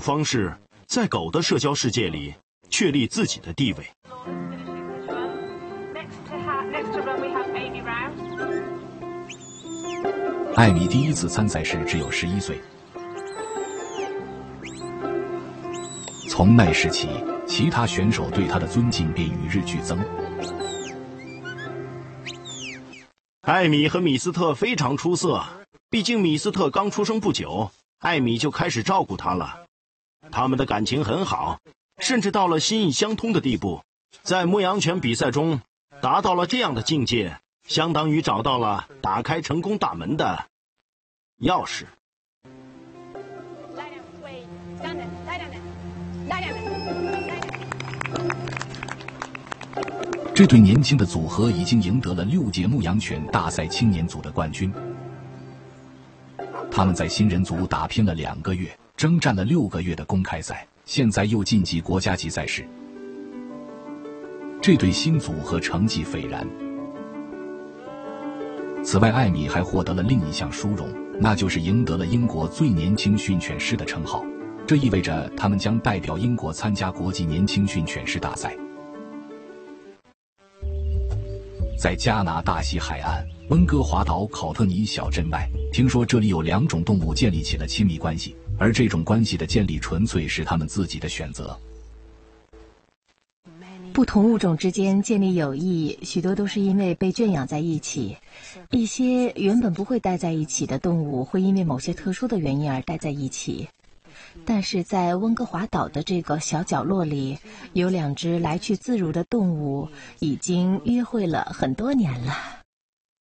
方式在狗的社交世界里确立自己的地位。 艾米第一次参赛时只有11岁。从那时起，其他选手对他的尊敬便与日俱增。 艾米和米斯特非常出色，毕竟米斯特刚出生不久，艾米就开始照顾他了。他们的感情很好，甚至到了心意相通的地步。在牧羊犬比赛中达到了这样的境界，相当于找到了打开成功大门的钥匙。 这对年轻的组合已经赢得了6届牧羊犬大赛青年组的冠军。他们在新人组打拼了2个月，征战了6个月的公开赛，现在又晋级国家级赛事。这对新组合成绩斐然。此外，艾米还获得了另一项殊荣，那就是赢得了英国最年轻训犬师的称号。这意味着他们将代表英国参加国际年轻训犬师大赛。在加拿大西海岸温哥华岛考特尼小镇外，听说这里有2种动物建立起了亲密关系，而这种关系的建立纯粹是他们自己的选择。 不同物种之间建立友谊，许多都是因为被圈养在一起。一些原本不会待在一起的动物，会因为某些特殊的原因而待在一起。但是在温哥华岛的这个小角落里，有2只来去自如的动物，已经约会了很多年了。